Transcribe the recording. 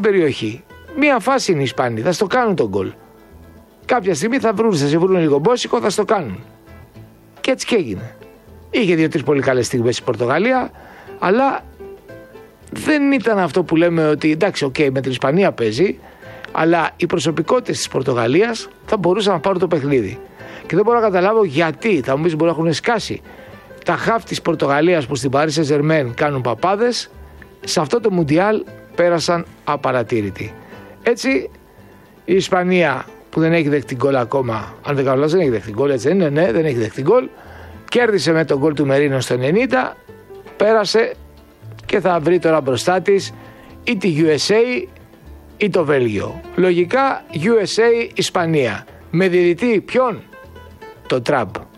περιοχή. Μία φάση είναι οι Ισπανοί, θα στο κάνουν τον γκολ. Κάποια στιγμή θα σε βρουν λίγο μπόσικο, θα στο κάνουν. Και έτσι και έγινε. Είχε 2-3 πολύ καλές στιγμές η Πορτογαλία, αλλά δεν ήταν αυτό που λέμε ότι εντάξει, με την Ισπανία παίζει, αλλά οι προσωπικότητες της Πορτογαλίας θα μπορούσαν να πάρουν το παιχνίδι. Και δεν μπορώ να καταλάβω γιατί. Θα μου πεις, μπορεί να έχουν σκάσει τα χαφ της Πορτογαλίας που στην Paris Saint-Germain κάνουν παπάδες, σε αυτό το Μουντιάλ πέρασαν απαρατήρητοι. Έτσι η Ισπανία, που δεν έχει δεχτεί γκολ ακόμα, αν δεν κάνω λάθος, δεν έχει δεχτεί γκολ, έτσι δεν είναι? Ναι, δεν έχει δεχτεί γκολ. Κέρδισε με τον γκολ του Μερίνο στο 90, πέρασε και θα βρει τώρα μπροστά της ή τη USA ή το Βέλγιο. Λογικά USA Ισπανία. Με διαιτητή ποιον? Το Τραμπ.